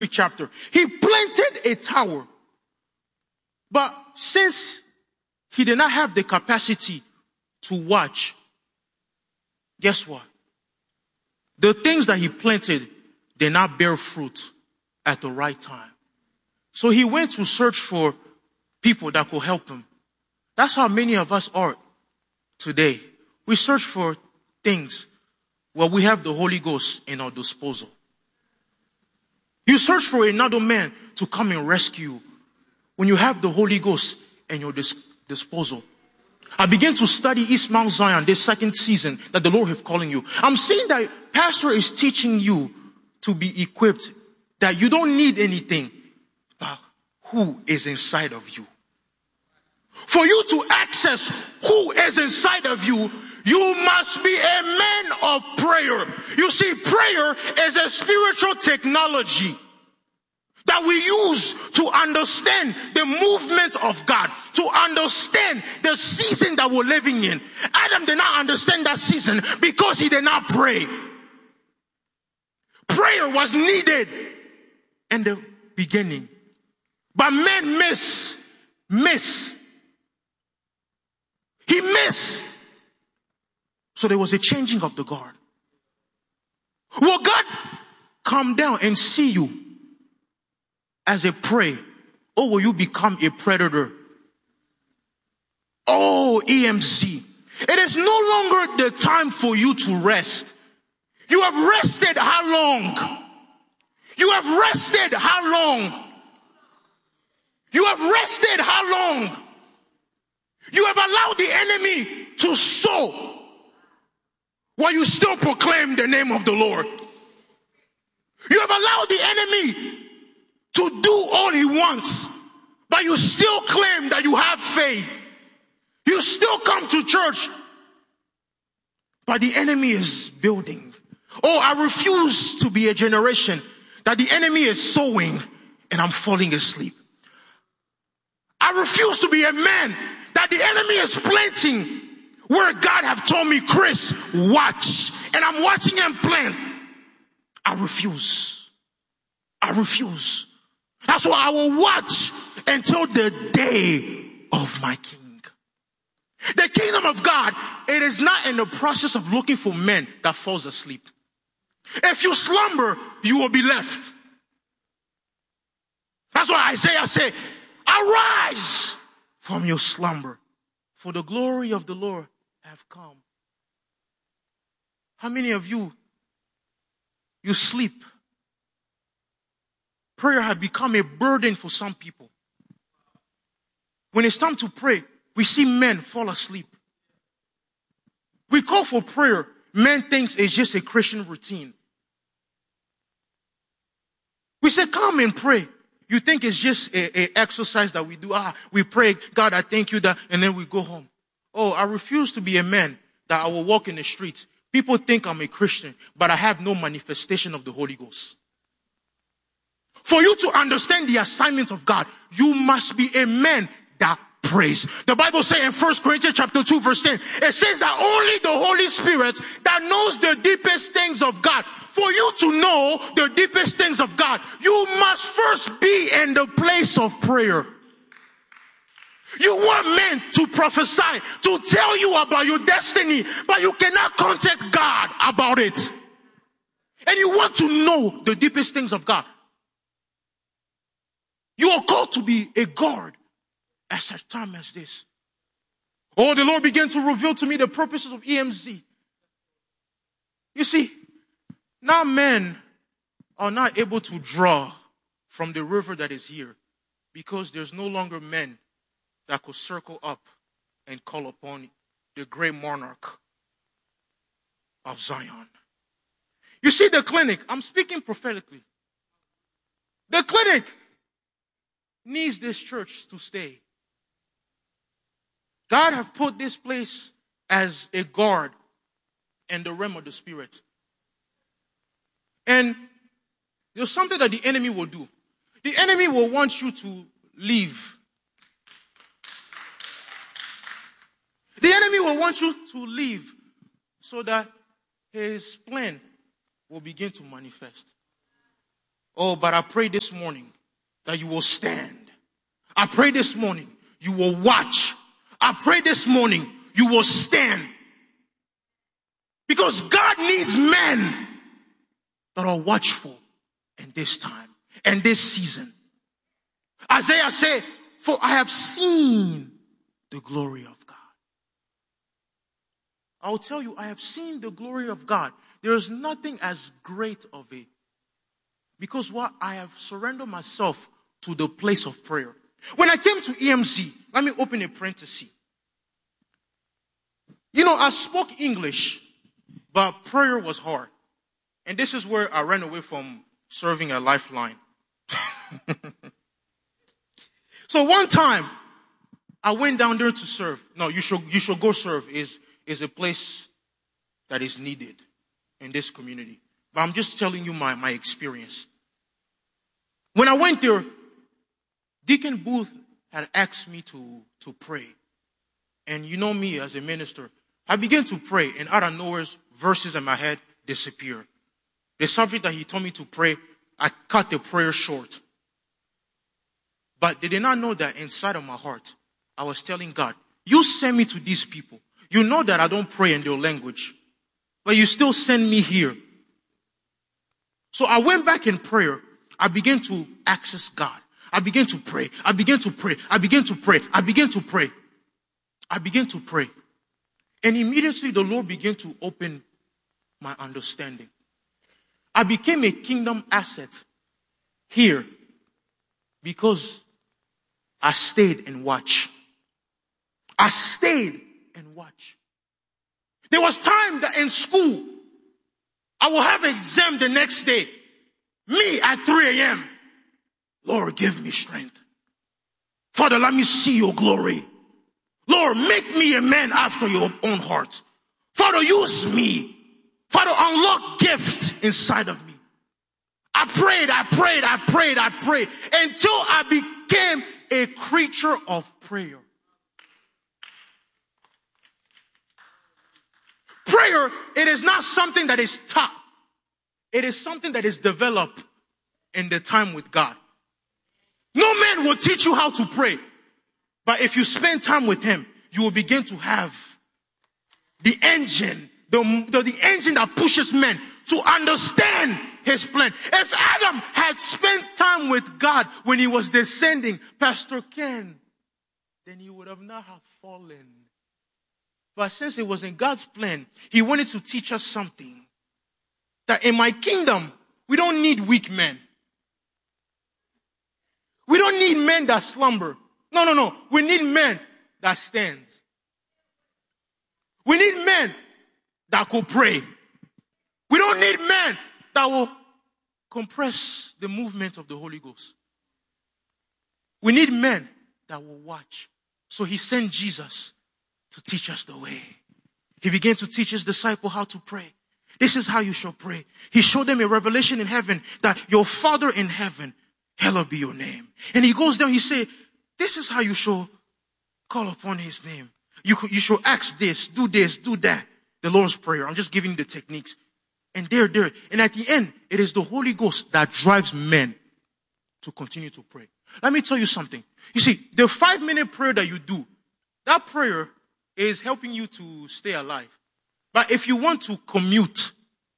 chapter. He planted a tower. But since he did not have the capacity to watch, guess what? The things that he planted did not bear fruit at the right time. So he went to search for people that could help him. That's how many of us are today. We search for things where we have the Holy Ghost in our disposal. You search for another man to come and rescue you when you have the Holy Ghost in your disposal. I began to study East Mount Zion this second season that the Lord is calling you. I'm seeing that Pastor is teaching you to be equipped, that you don't need anything, but who is inside of you. For you to access who is inside of you, you must be a man of prayer. You see, prayer is a spiritual technology that we use to understand the movement of God, to understand the season that we're living in. Adam did not understand that season because he did not pray. Prayer was needed in the beginning. But men miss. He missed. So there was a changing of the guard. Will God come down and see you as a prey? Or will you become a predator? Oh, EMC. It is no longer the time for you to rest. You have rested how long? You have rested how long? You have rested how long? You have allowed the enemy to sow while you still proclaim the name of the Lord. You have allowed the enemy to do all he wants, but you still claim that you have faith. You still come to church, but the enemy is building. Oh, I refuse to be a generation that the enemy is sowing and I'm falling asleep. I refuse to be a man that the enemy is planting where God have told me, Chris, watch. And I'm watching him plant. I refuse. That's why I will watch until the day of my king. The kingdom of God, it is not in the process of looking for men that falls asleep. If you slumber, you will be left. That's why Isaiah said, arise from your slumber, for the glory of the Lord have come. How many of you sleep? Prayer has become a burden for some people. When it's time to pray, we see men fall asleep. We call for prayer. Men think it's just a Christian routine. We say, come and pray. You think it's just a exercise that we do. We pray, God, I thank you that, and then we go home. Oh, I refuse to be a man that I will walk in the streets. People think I'm a Christian, but I have no manifestation of the Holy Ghost. For you to understand the assignment of God, you must be a man that prays. The Bible says in 1 Corinthians chapter 2 verse 10, it says that only the Holy Spirit that knows the deepest things of God. For you to know the deepest things of God, you must first be in the place of prayer. You want men to prophesy, to tell you about your destiny, but you cannot contact God about it. And you want to know the deepest things of God. You are called to be a guard at such time as this. Oh, the Lord began to reveal to me the purposes of EMZ. You see, now men are not able to draw from the river that is here because there's no longer men that could circle up and call upon the great monarch of Zion. You see, the clinic, I'm speaking prophetically. The clinic needs this church to stay. God have put this place as a guard in the realm of the spirit. And there's something that the enemy will do. The enemy will want you to leave. The enemy will want you to leave so that his plan will begin to manifest. Oh, but I pray this morning that you will stand. I pray this morning you will watch. I pray this morning you will stand. Because God needs men that are watchful in this time and this season. Isaiah said, for I have seen the glory of God. I'll tell you, I have seen the glory of God. There is nothing as great of it. Because what I have surrendered myself to the place of prayer. When I came to EMC, let me open a parenthesis. You know, I spoke English, but prayer was hard. And this is where I ran away from serving a Lifeline. So one time, I went down there to serve. No, you should go serve. Is a place that is needed in this community. But I'm just telling you my experience. When I went there, Deacon Booth had asked me to pray. And you know me as a minister, I began to pray, and out of nowhere, verses in my head disappeared. The subject that he told me to pray, I cut the prayer short. But they did not know that inside of my heart, I was telling God, you send me to these people. You know that I don't pray in their language, but you still send me here. So I went back in prayer. I began to access God. I began to pray. I began to pray. I began to pray. I began to pray. I began to pray. And immediately the Lord began to open my understanding. I became a kingdom asset here because I stayed and watched. I stayed and watched. There was time that in school, I will have an exam the next day. Me at 3 a.m. Lord, give me strength. Father, let me see your glory. Lord, make me a man after your own heart. Father, use me. Father, unlock gifts inside of me. I prayed until I became a creature of prayer. Prayer, it is not something that is taught. It is something that is developed in the time with God. No man will teach you how to pray. But if you spend time with him, you will begin to have the engine, the engine that pushes men to understand his plan. If Adam had spent time with God when he was descending, Pastor Ken, then he would have not have fallen. But since it was in God's plan, he wanted to teach us something. That in my kingdom, we don't need weak men. We don't need men that slumber. No. We need men that stands. We need men that could pray. We don't need men that will compress the movement of the Holy Ghost. We need men that will watch. So he sent Jesus to teach us the way. He began to teach his disciple how to pray. This is how you shall pray. He showed them a revelation in heaven that your Father in heaven, hallowed be your name. And he goes down, he said, this is how you shall call upon his name. You shall ask this, do that. The Lord's Prayer. I'm just giving you the techniques. And there. And at the end, it is the Holy Ghost that drives men to continue to pray. Let me tell you something. You see, the 5-minute prayer that you do, that prayer is helping you to stay alive. But if you want to commute,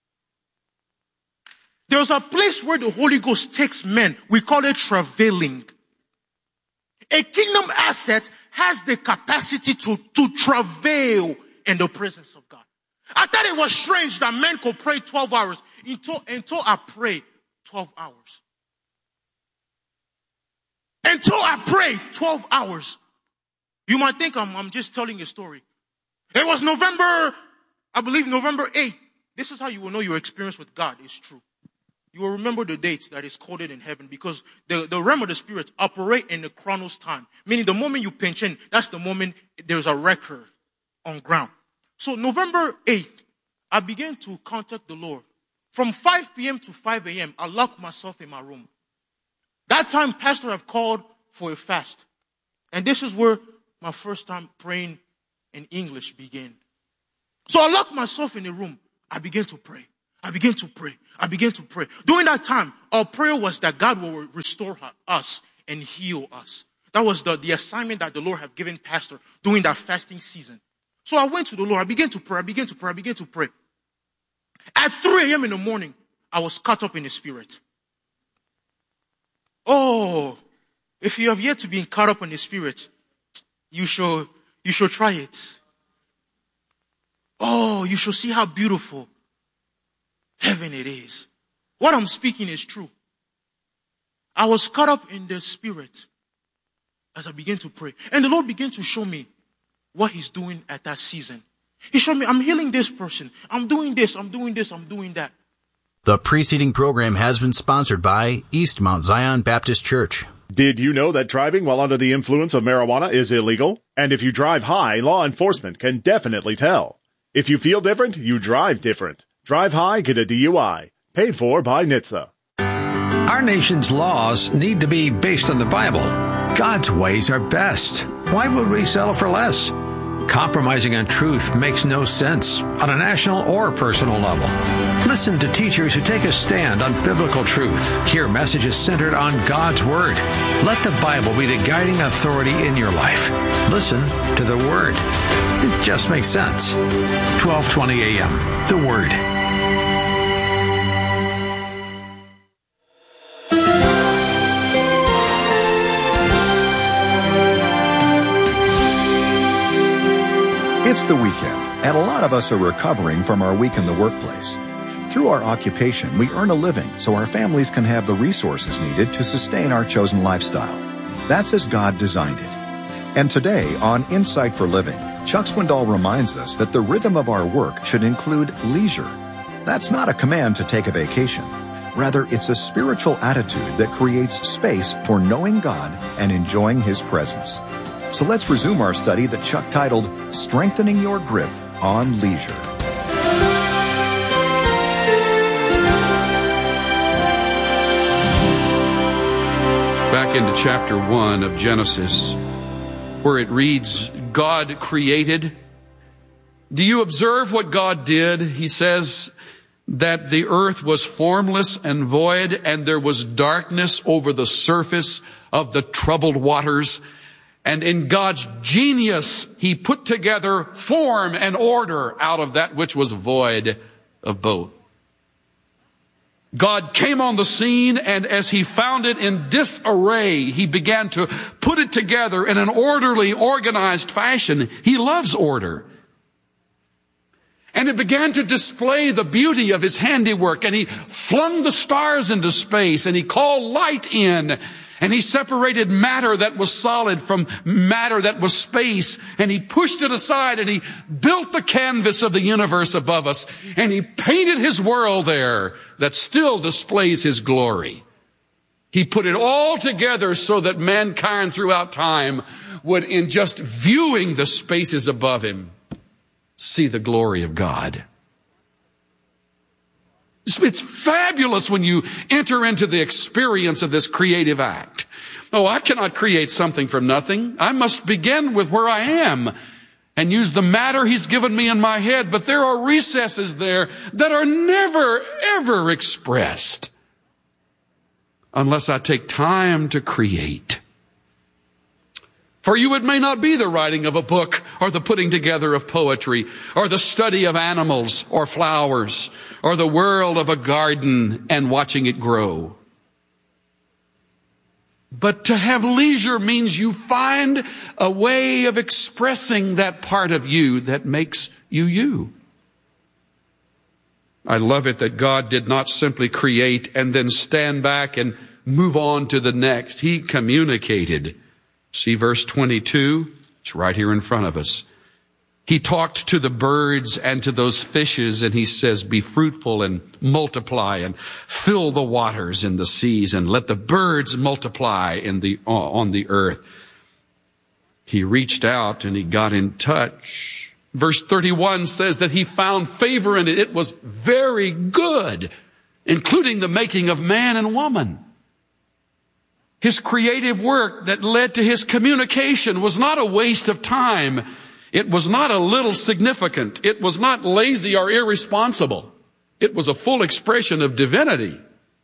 there's a place where the Holy Ghost takes men. We call it travailing. A kingdom asset has the capacity to travail in the presence of God. I thought it was strange that men could pray 12 hours until I pray 12 hours. Until I pray 12 hours. You might think I'm just telling a story. It was November 8th. This is how you will know your experience with God is true. You will remember the dates that is coded in heaven because the realm of the spirit operate in the chronos time. Meaning the moment you pinch in, that's the moment there's a record on ground. So November 8th, I began to contact the Lord. From 5 p.m. to 5 a.m., I locked myself in my room. That time, pastor have called for a fast. And this is where my first time praying in English began. So I locked myself in a room. I began to pray. I began to pray. During that time, our prayer was that God will restore us and heal us. That was the assignment that the Lord had given Pastor during that fasting season. So I went to the Lord. I began to pray. At 3 a.m. in the morning, I was caught up in the Spirit. Oh, if you have yet to be caught up in the Spirit, you should try it. Oh, you should see how beautiful heaven it is. What I'm speaking is true. I was caught up in the Spirit as I began to pray. And the Lord began to show me what He's doing at that season. He showed me, I'm healing this person. I'm doing this, I'm doing that. The preceding program has been sponsored by East Mount Zion Baptist Church. Did you know that driving while under the influence of marijuana is illegal? And if you drive high, law enforcement can definitely tell. If you feel different, you drive different. Drive high, get a DUI. Paid for by NHTSA. Our nation's laws need to be based on the Bible. God's ways are best. Why would we settle for less? Compromising on truth makes no sense on a national or personal level. Listen to teachers who take a stand on biblical truth. Hear messages centered on God's Word. Let the Bible be the guiding authority in your life. Listen to the Word. It just makes sense. 12:20 a.m. The Word. It's the weekend, and a lot of us are recovering from our week in the workplace. Through our occupation, we earn a living so our families can have the resources needed to sustain our chosen lifestyle. That's as God designed it. And today, on Insight for Living, Chuck Swindoll reminds us that the rhythm of our work should include leisure. That's not a command to take a vacation. Rather, it's a spiritual attitude that creates space for knowing God and enjoying His presence. So let's resume our study that Chuck titled, Strengthening Your Grip on Leisure. Back into chapter 1 of Genesis, where it reads, God created. Do you observe what God did? He says that the earth was formless and void, and there was darkness over the surface of the troubled waters. And in God's genius, He put together form and order out of that which was void of both. God came on the scene, and as He found it in disarray, He began to put it together in an orderly, organized fashion. He loves order. And it began to display the beauty of His handiwork, and He flung the stars into space, and He called light in. And He separated matter that was solid from matter that was space. And He pushed it aside, and He built the canvas of the universe above us. And He painted His world there that still displays His glory. He put it all together so that mankind throughout time would, in just viewing the spaces above him, see the glory of God. It's fabulous when you enter into the experience of this creative act. Oh, I cannot create something from nothing. I must begin with where I am and use the matter He's given me in my head. But there are recesses there that are never, ever expressed unless I take time to create. For you, it may not be the writing of a book or the putting together of poetry or the study of animals or flowers or the world of a garden and watching it grow. But to have leisure means you find a way of expressing that part of you that makes you you. I love it that God did not simply create and then stand back and move on to the next. He communicated. See verse 22? It's right here in front of us. He talked to the birds and to those fishes, and He says, be fruitful and multiply and fill the waters in the seas and let the birds multiply on the earth. He reached out and He got in touch. Verse 31 says that He found favor in it. It was very good, including the making of man and woman. His creative work that led to His communication was not a waste of time. It was not a little significant. It was not lazy or irresponsible. It was a full expression of divinity.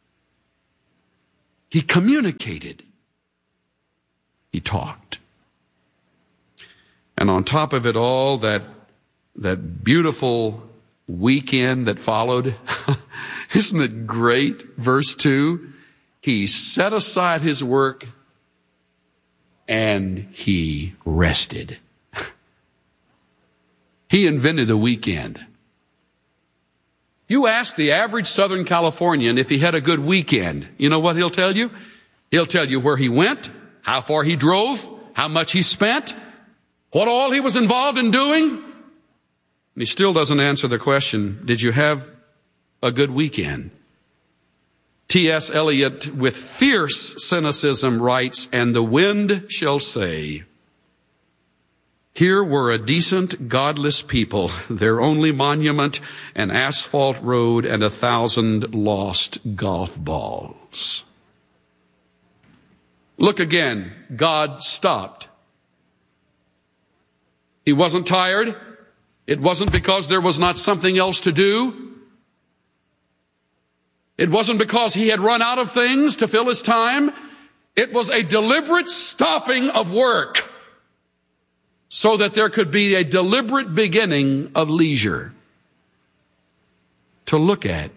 He communicated. He talked. And on top of it all, that beautiful weekend that followed, isn't it great? Verse 2, he set aside his work and he rested. He invented the weekend. You ask the average Southern Californian if he had a good weekend. You know what he'll tell you? He'll tell you where he went, how far he drove, how much he spent, what all he was involved in doing. And he still doesn't answer the question, did you have a good weekend? T.S. Eliot, with fierce cynicism, writes, and the wind shall say, here were a decent, godless people, their only monument, an asphalt road and 1,000 lost golf balls. Look again, God stopped. He wasn't tired. It wasn't because there was not something else to do. It wasn't because he had run out of things to fill his time. It was a deliberate stopping of work so that there could be a deliberate beginning of leisure to look at,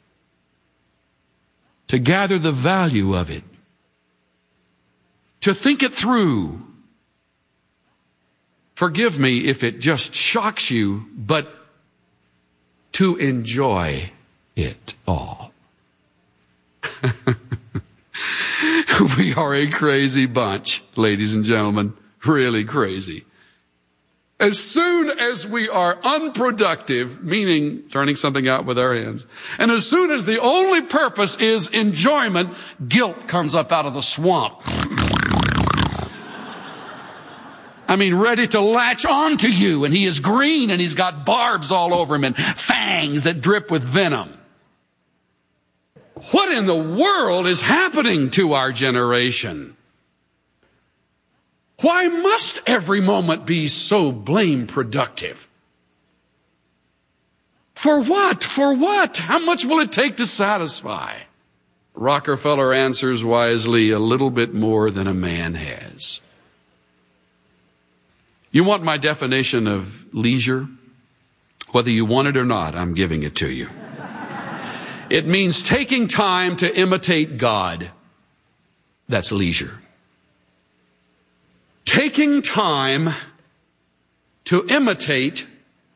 to gather the value of it, to think it through. Forgive me if it just shocks you, but to enjoy it all. We are a crazy bunch, ladies and gentlemen, really crazy. As soon as we are unproductive, meaning turning something out with our hands, and as soon as the only purpose is enjoyment, guilt comes up out of the swamp. I mean, ready to latch onto you, and he is green and he's got barbs all over him and fangs that drip with venom. What in the world is happening to our generation? Why must every moment be so blame productive? For what? For what? How much will it take to satisfy? Rockefeller answers wisely, a little bit more than a man has. You want my definition of leisure? Whether you want it or not, I'm giving it to you. It means taking time to imitate God. That's leisure. Taking time to imitate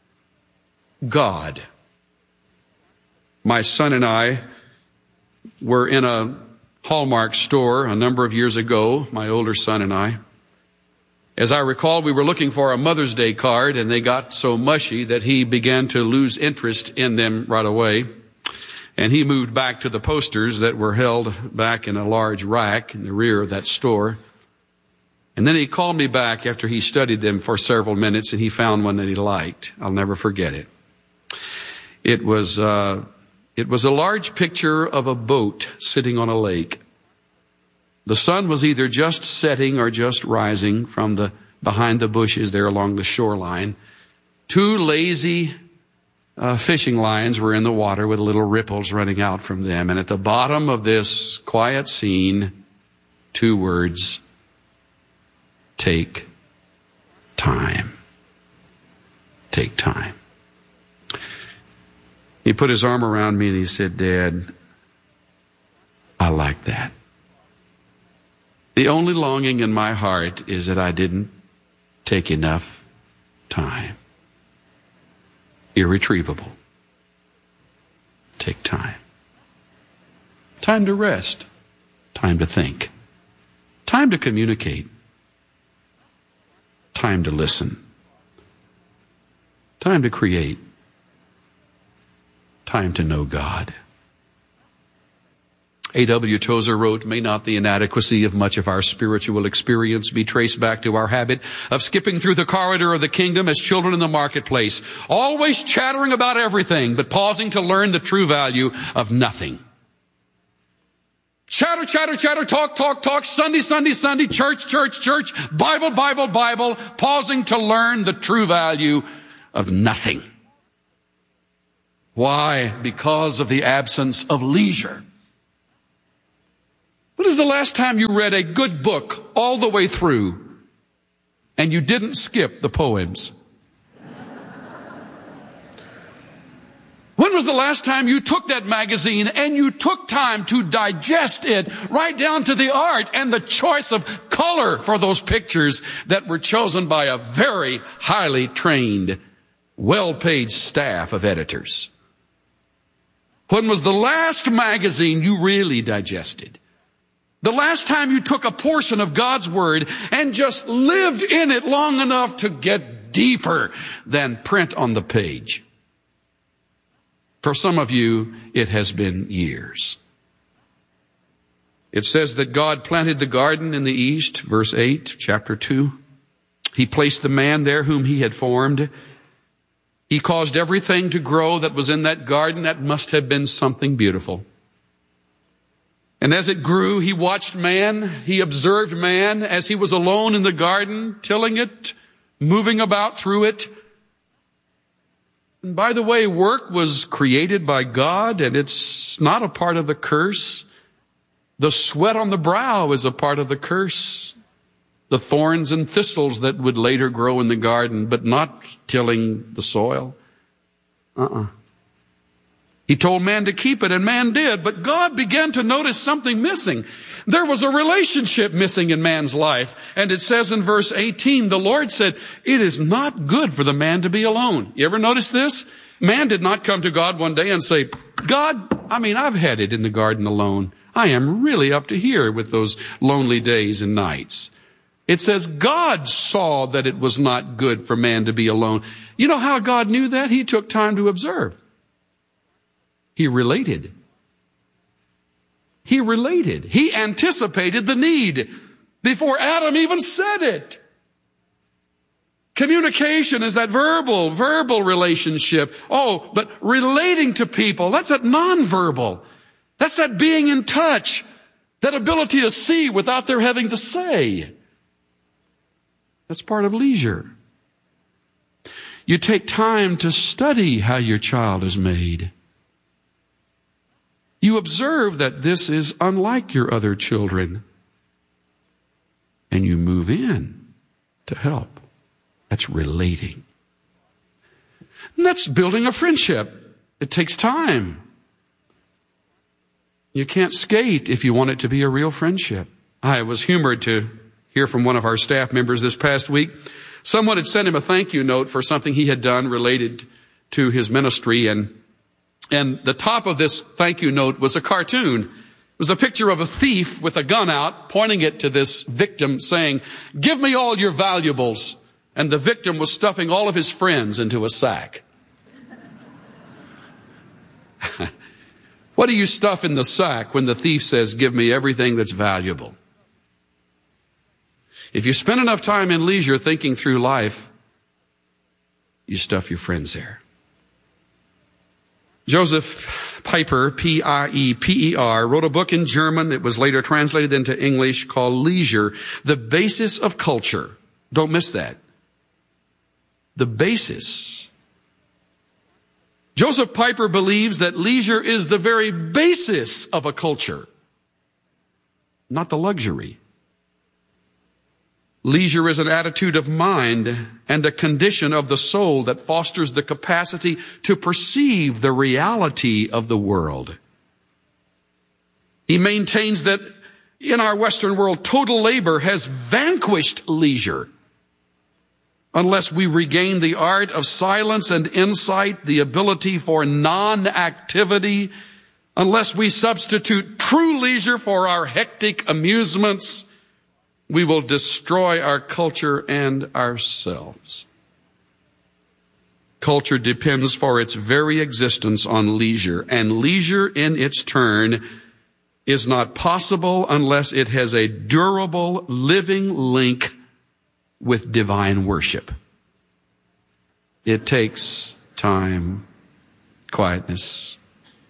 God. My son and I were in a Hallmark store a number of years ago, my older son and I. As I recall, we were looking for a Mother's Day card, and they got so mushy that he began to lose interest in them right away. And he moved back to the posters that were held back in a large rack in the rear of that store. And then he called me back after he studied them for several minutes, and he found one that he liked. I'll never forget it. It was a large picture of a boat sitting on a lake. The sun was either just setting or just rising from behind the bushes there along the shoreline. Two lazy fishing lines were in the water with little ripples running out from them. And at the bottom of this quiet scene, 2 words, take time. Take time. He put his arm around me and he said, Dad, I like that. The only longing in my heart is that I didn't take enough time. Irretrievable. Take time. Time to rest. Time to think. Time to communicate. Time to listen. Time to create. Time to know God. A.W. Tozer wrote, may not the inadequacy of much of our spiritual experience be traced back to our habit of skipping through the corridor of the kingdom as children in the marketplace, always chattering about everything, but pausing to learn the true value of nothing. Chatter, chatter, chatter, talk, talk, talk, Sunday, Sunday, Sunday, church, church, church, Bible, Bible, Bible, pausing to learn the true value of nothing. Why? Because of the absence of leisure. When is the last time you read a good book all the way through and you didn't skip the poems? When was the last time you took that magazine and you took time to digest it right down to the art and the choice of color for those pictures that were chosen by a very highly trained, well-paid staff of editors? When was the last magazine you really digested? The last time you took a portion of God's Word and just lived in it long enough to get deeper than print on the page? For some of you, it has been years. It says that God planted the garden in the east, verse 8, chapter 2. He placed the man there whom he had formed. He caused everything to grow that was in that garden. That must have been something beautiful. And as it grew, he watched man. He observed man as he was alone in the garden, tilling it, moving about through it. And by the way, work was created by God, and it's not a part of the curse. The sweat on the brow is a part of the curse. The thorns and thistles that would later grow in the garden, but not tilling the soil. He told man to keep it, and man did, but God began to notice something missing. There was a relationship missing in man's life. And it says in verse 18, the Lord said, it is not good for the man to be alone. You ever notice this? Man did not come to God one day and say, God, I've had it in the garden alone. I am really up to here with those lonely days and nights. It says God saw that it was not good for man to be alone. You know how God knew that? He took time to observe. He related. He anticipated the need before Adam even said it. Communication is that verbal relationship. Oh, but relating to people, that's that nonverbal. That's that being in touch. That ability to see without their having to say. That's part of leisure. You take time to study how your child is made. You observe that this is unlike your other children. And you move in to help. That's relating. And that's building a friendship. It takes time. You can't skate if you want it to be a real friendship. I was humored to hear from one of our staff members this past week. Someone had sent him a thank you note for something he had done related to his ministry, and the top of this thank you note was a cartoon. It was a picture of a thief with a gun out, pointing it to this victim, saying, "Give me all your valuables." And the victim was stuffing all of his friends into a sack. What do you stuff in the sack when the thief says, "Give me everything that's valuable"? If you spend enough time in leisure thinking through life, you stuff your friends there. Joseph Pieper, P-I-E-P-E-R, wrote a book in German. It was later translated into English called Leisure, The Basis of Culture. Don't miss that. The basis. Joseph Pieper believes that leisure is the very basis of a culture, not the luxury. Leisure is an attitude of mind and a condition of the soul that fosters the capacity to perceive the reality of the world. He maintains that in our Western world, total labor has vanquished leisure. Unless we regain the art of silence and insight, the ability for non-activity, unless we substitute true leisure for our hectic amusements, we will destroy our culture and ourselves. Culture depends for its very existence on leisure, and leisure in its turn is not possible unless it has a durable, living link with divine worship. It takes time, quietness,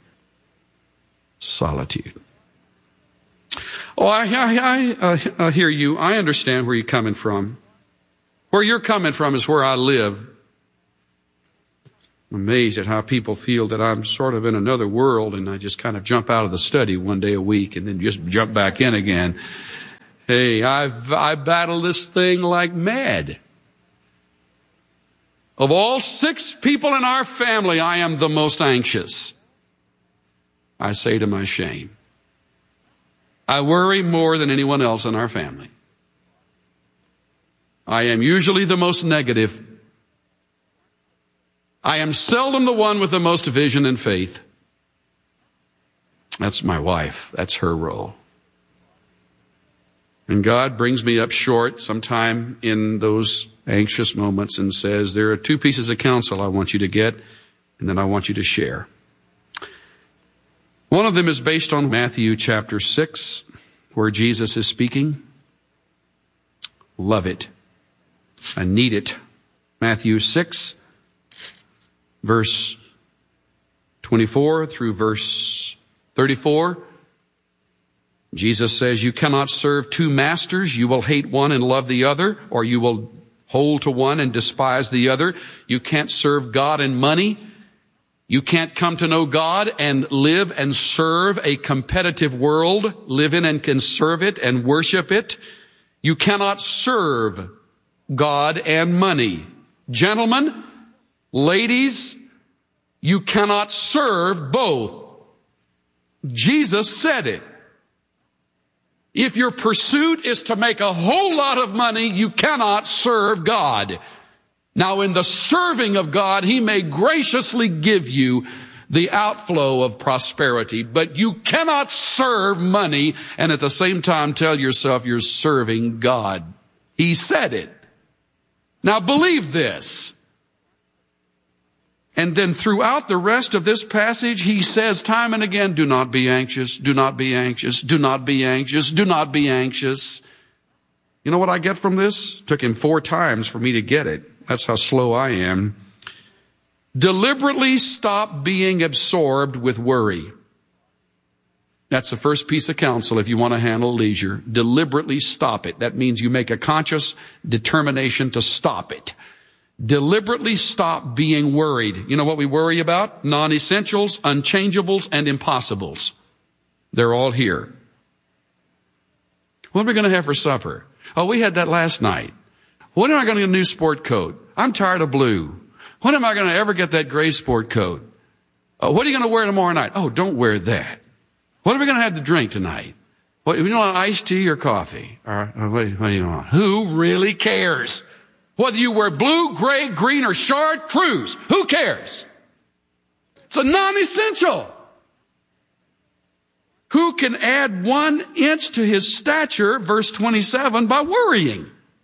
solitude. Oh, I hear you. I understand where you're coming from. Where you're coming from is where I live. I'm amazed at how people feel that I'm sort of in another world and I just kind of jump out of the study one day a week and then just jump back in again. Hey, I battle this thing like mad. Of all 6 people in our family, I am the most anxious. I say to my shame. I worry more than anyone else in our family. I am usually the most negative. I am seldom the one with the most vision and faith. That's my wife. That's her role. And God brings me up short sometime in those anxious moments and says, there are 2 pieces of counsel I want you to get, and then I want you to share. One of them is based on Matthew chapter 6, where Jesus is speaking. Love it. I need it. Matthew 6, verse 24 through verse 34. Jesus says, you cannot serve 2 masters. You will hate one and love the other, or you will hold to one and despise the other. You can't serve God and money. You can't come to know God and live and serve a competitive world, live in and can serve it and worship it. You cannot serve God and money. Gentlemen, ladies, you cannot serve both. Jesus said it. If your pursuit is to make a whole lot of money, you cannot serve God. Now, in the serving of God, He may graciously give you the outflow of prosperity, but you cannot serve money and at the same time tell yourself you're serving God. He said it. Now, believe this. And then throughout the rest of this passage, He says time and again, do not be anxious, do not be anxious, do not be anxious, do not be anxious. You know what I get from this? It took Him 4 times for me to get it. That's how slow I am. Deliberately stop being absorbed with worry. That's the first piece of counsel if you want to handle leisure. Deliberately stop it. That means you make a conscious determination to stop it. Deliberately stop being worried. You know what we worry about? Non-essentials, unchangeables, and impossibles. They're all here. What are we going to have for supper? Oh, we had that last night. When am I going to get a new sport coat? I'm tired of blue. When am I going to ever get that gray sport coat? What are you going to wear tomorrow night? Oh, don't wear that. What are we going to have to drink tonight? What, you want iced tea or coffee? Or what do you want? Who really cares? Whether you wear blue, gray, green, or chartreuse, who cares? It's a non-essential. Who can add 1 inch to his stature, verse 27, by worrying?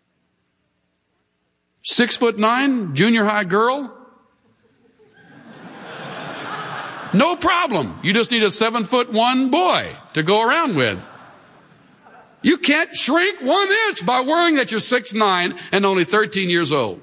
6'9", junior high girl? No problem. You just need a 7'1" boy to go around with. You can't shrink 1 inch by worrying that you're 6'9" and only 13 years old.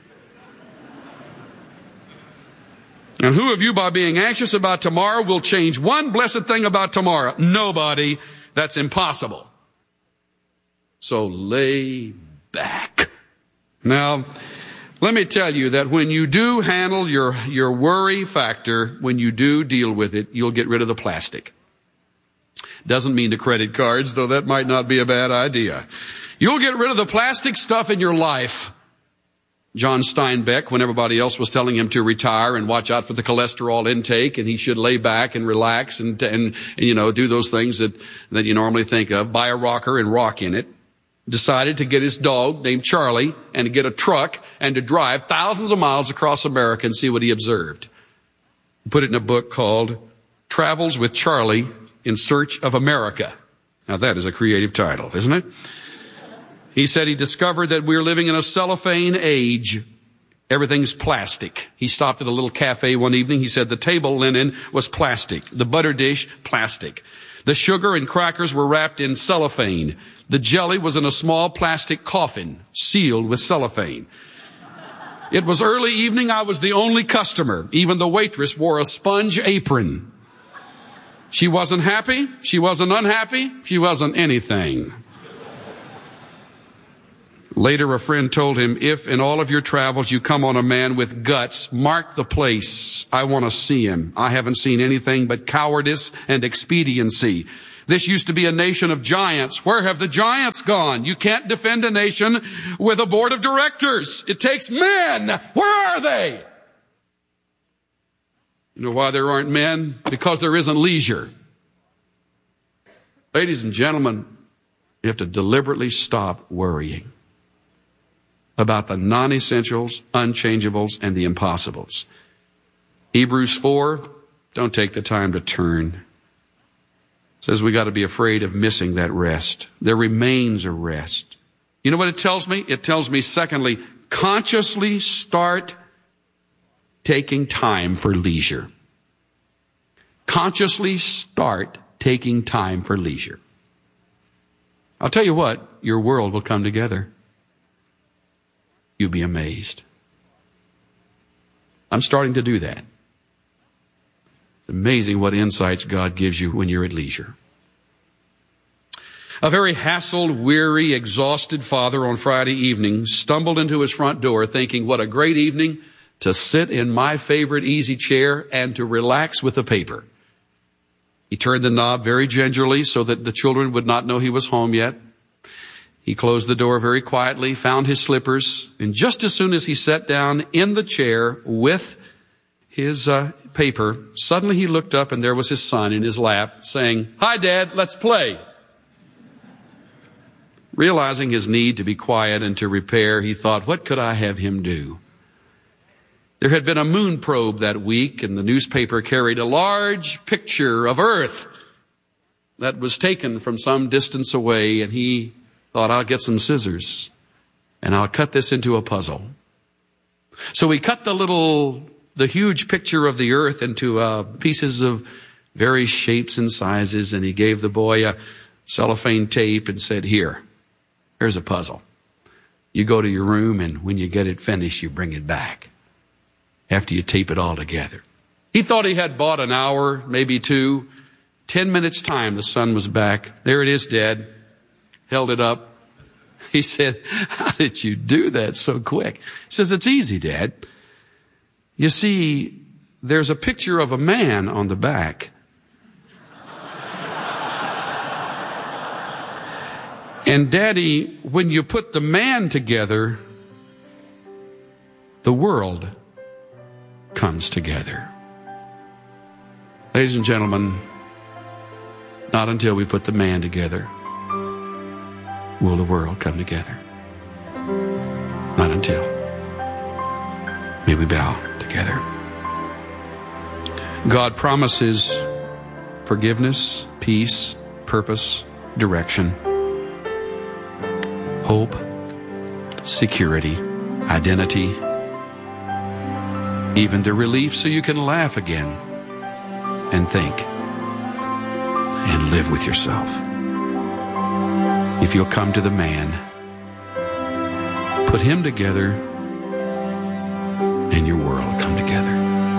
And who of you, by being anxious about tomorrow, will change one blessed thing about tomorrow? Nobody. That's impossible. So lay back. Now, let me tell you that when you do handle your worry factor, when you do deal with it, you'll get rid of the plastic. Doesn't mean the credit cards, though that might not be a bad idea. You'll get rid of the plastic stuff in your life. John Steinbeck, when everybody else was telling him to retire and watch out for the cholesterol intake and he should lay back and relax and you know, do those things that you normally think of, buy a rocker and rock in it, decided to get his dog named Charlie and to get a truck and to drive thousands of miles across America and see what he observed. Put it in a book called Travels with Charlie in Search of America. Now that is a creative title, isn't it? He said he discovered that we're living in a cellophane age. Everything's plastic. He stopped at a little cafe one evening. He said the table linen was plastic. The butter dish, plastic. The sugar and crackers were wrapped in cellophane. The jelly was in a small plastic coffin, sealed with cellophane. It was early evening. I was the only customer. Even the waitress wore a sponge apron. She wasn't happy. She wasn't unhappy. She wasn't anything. Later, a friend told him, if in all of your travels you come on a man with guts, mark the place. I want to see him. I haven't seen anything but cowardice and expediency. This used to be a nation of giants. Where have the giants gone? You can't defend a nation with a board of directors. It takes men. Where are they? You know why there aren't men? Because there isn't leisure. Ladies and gentlemen, you have to deliberately stop worrying about the non-essentials, unchangeables, and the impossibles. Hebrews 4, don't take the time to turn. It says we got to be afraid of missing that rest. There remains a rest. You know what it tells me? It tells me, secondly, consciously start taking time for leisure. Consciously start taking time for leisure. I'll tell you what, your world will come together. You'll be amazed. I'm starting to do that. It's amazing what insights God gives you when you're at leisure. A very hassled, weary, exhausted father on Friday evening stumbled into his front door thinking, what a great evening to sit in my favorite easy chair and to relax with a paper. He turned the knob very gingerly so that the children would not know he was home yet. He closed the door very quietly, found his slippers, and just as soon as he sat down in the chair with his paper, suddenly he looked up and there was his son in his lap saying, "Hi, Dad, let's play." Realizing his need to be quiet and to repair, he thought, what could I have him do? There had been a moon probe that week, and the newspaper carried a large picture of Earth that was taken from some distance away, and he thought, I'll get some scissors and I'll cut this into a puzzle. So he cut the huge picture of the earth into pieces of various shapes and sizes, and he gave the boy a cellophane tape and said, here's a puzzle. You go to your room, and when you get it finished, you bring it back after you tape it all together. He thought he had bought an hour, maybe 2. 10 minutes time, the son was back. There it is, Dad. Held it up. He said, how did you do that so quick? He says, it's easy, Dad. You see, there's a picture of a man on the back. And Daddy, when you put the man together, the world comes together. Ladies and gentlemen, not until we put the man together will the world come together. Not until. May we bow together. God promises forgiveness, peace, purpose, direction, hope, security, identity, even the relief so you can laugh again and think and live with yourself. If you'll come to the man, put him together, and your world will come together.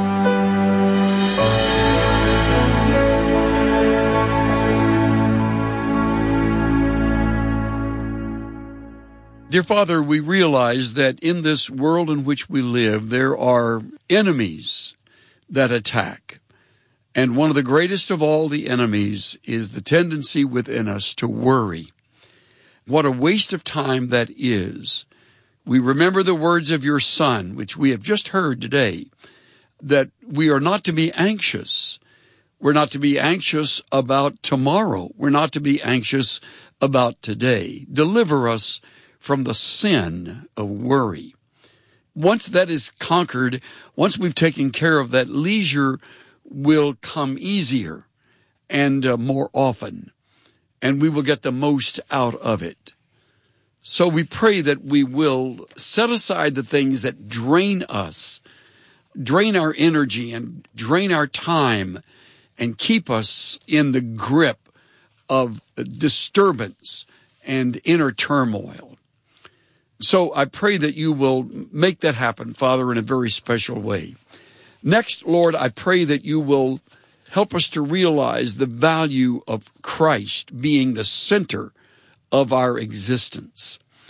Dear Father, we realize that in this world in which we live, there are enemies that attack. And one of the greatest of all the enemies is the tendency within us to worry. What a waste of time that is. We remember the words of your Son, which we have just heard today, that we are not to be anxious. We're not to be anxious about tomorrow. We're not to be anxious about today. Deliver us from the sin of worry. Once that is conquered, once we've taken care of that, leisure will come easier and more often, and we will get the most out of it. So we pray that we will set aside the things that drain us, drain our energy and drain our time, and keep us in the grip of disturbance and inner turmoil. So I pray that you will make that happen, Father, in a very special way. Next, Lord, I pray that you will help us to realize the value of Christ being the center of our existence.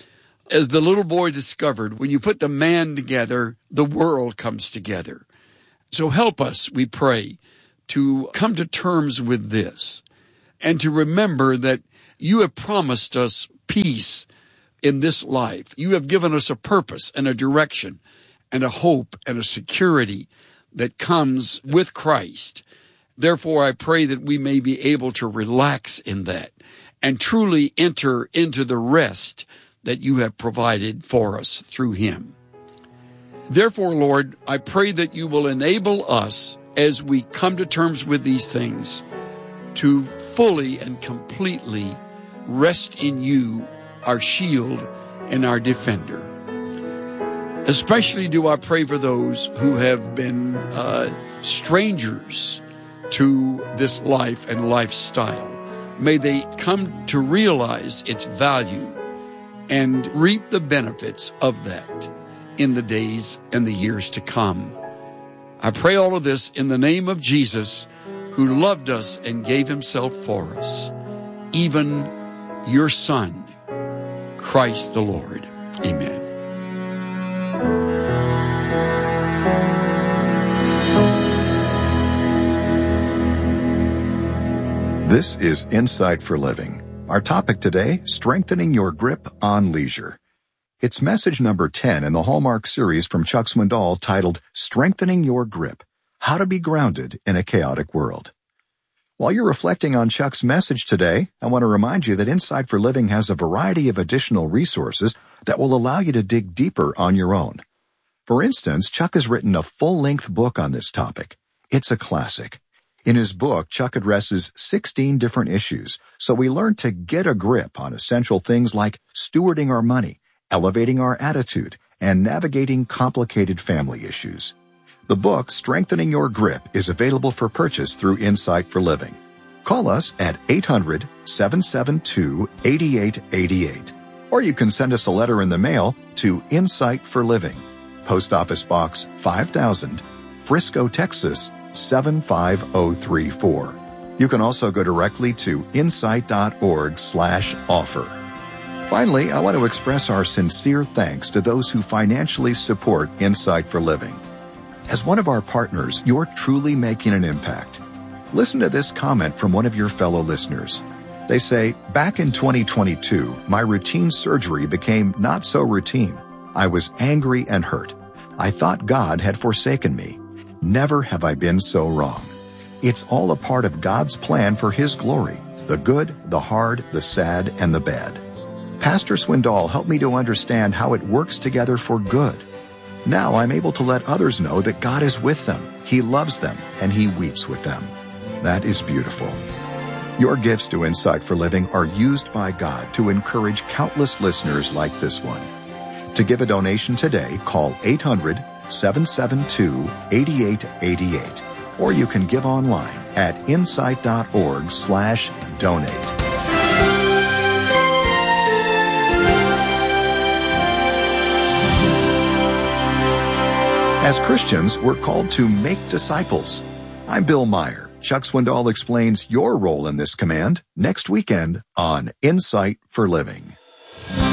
As the little boy discovered, when you put the man together, the world comes together. So help us, we pray, to come to terms with this and to remember that you have promised us peace in this life. You have given us a purpose and a direction and a hope and a security that comes with Christ. Therefore, I pray that we may be able to relax in that and truly enter into the rest that you have provided for us through him. Therefore, Lord, I pray that you will enable us as we come to terms with these things to fully and completely rest in you, our shield and our defender. Especially do I pray for those who have been strangers to this life and lifestyle. May they come to realize its value and reap the benefits of that in the days and the years to come. I pray all of this in the name of Jesus, who loved us and gave himself for us, even your Son, Christ the Lord. Amen. This is Insight for Living. Our topic today, strengthening your grip on leisure. It's message number 10 in the Hallmark series from Chuck Swindoll titled, Strengthening Your Grip, How to Be Grounded in a Chaotic World. While you're reflecting on Chuck's message today, I want to remind you that Insight for Living has a variety of additional resources that will allow you to dig deeper on your own. For instance, Chuck has written a full-length book on this topic. It's a classic. In his book, Chuck addresses 16 different issues, so we learn to get a grip on essential things like stewarding our money, elevating our attitude, and navigating complicated family issues. The book, Strengthening Your Grip, is available for purchase through Insight for Living. Call us at 800-772-8888, or you can send us a letter in the mail to Insight for Living, Post Office Box 5000, Frisco, Texas, 75034. You can also go directly to insight.org/offer. Finally, I want to express our sincere thanks to those who financially support Insight for Living. As one of our partners, you're truly making an impact. Listen to this comment from one of your fellow listeners. They say, back in 2022, my routine surgery became not so routine. I was angry and hurt. I thought God had forsaken me. Never have I been so wrong. It's all a part of God's plan for His glory, the good, the hard, the sad, and the bad. Pastor Swindoll helped me to understand how it works together for good. Now I'm able to let others know that God is with them, He loves them, and He weeps with them. That is beautiful. Your gifts to Insight for Living are used by God to encourage countless listeners like this one. To give a donation today, call 800-772-8888, or you can give online at insight.org/donate. As Christians, we're called to make disciples. I'm Bill Meyer. Chuck Swindoll explains your role in this command next weekend on Insight for Living.